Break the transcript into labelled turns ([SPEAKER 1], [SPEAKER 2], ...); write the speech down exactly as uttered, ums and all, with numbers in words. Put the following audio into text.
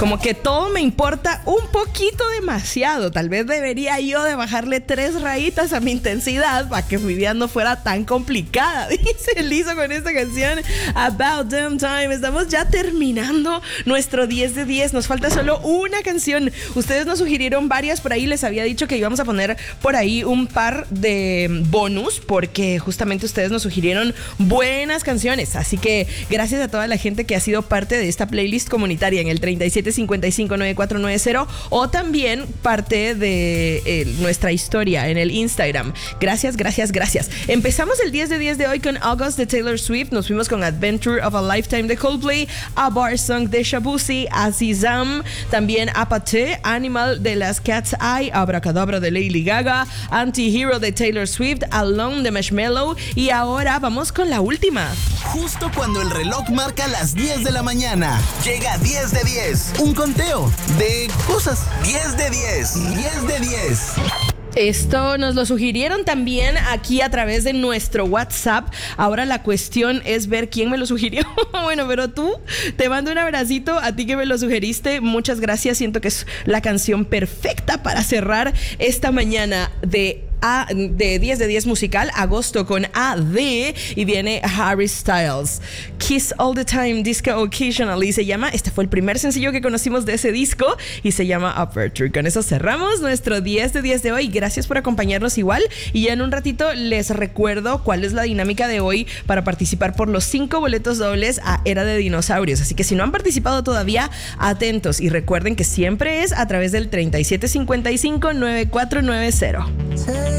[SPEAKER 1] Como que todo me importa un poquito demasiado. Tal vez debería yo de bajarle tres rayitas a mi intensidad para que mi vida no fuera tan complicada. Dice Lizzo con esta canción About Damn Time. Estamos ya terminando nuestro diez de diez. Nos falta solo una canción. Ustedes nos sugirieron varias por ahí. Les había dicho que íbamos a poner por ahí un par de bonus porque justamente ustedes nos sugirieron buenas canciones. Así que gracias a toda la gente que ha sido parte de esta playlist comunitaria en el treinta y siete cincuenta y cinco noventa y cuatro noventa o también parte de eh, nuestra historia en el Instagram. Gracias, gracias, gracias. Empezamos el diez de diez de hoy con August de Taylor Swift. Nos fuimos con Adventure of a Lifetime de Coldplay, A Bar Song de Shabuzi, Azizam, también Apathy, Animal de las Cat's Eye, Abracadabra de Lady Gaga, Anti-Hero de Taylor Swift, Alone de Marshmello y ahora vamos con la última.
[SPEAKER 2] Justo cuando el reloj marca las diez de la mañana, llega diez de diez, un conteo de cosas. diez de diez, diez de diez.
[SPEAKER 1] Esto nos lo sugirieron también aquí a través de nuestro WhatsApp. Ahora la cuestión es ver quién me lo sugirió. Bueno, pero tú, te mando un abracito a ti que me lo sugeriste. Muchas gracias. Siento que es la canción perfecta para cerrar esta mañana de A, de diez de diez musical, agosto con A D, y viene Harry Styles. Kiss All the Time, Disco Occasionally se llama. Este fue el primer sencillo que conocimos de ese disco y se llama Aperture. Con eso cerramos nuestro diez de diez de hoy. Gracias por acompañarnos igual. Y ya en un ratito les recuerdo cuál es la dinámica de hoy para participar por los cinco boletos dobles a Era de Dinosaurios. Así que si no han participado todavía, atentos. Y recuerden que siempre es a través del treinta y siete cincuenta y cinco noventa y cuatro noventa.